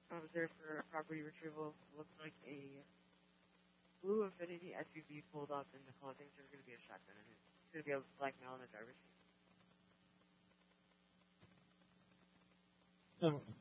I was there for a property retrieval. Looked like a blue Infiniti SUV pulled up, and the color things are going to be a shotgun in it. It's going to be a black male in the driver's seat.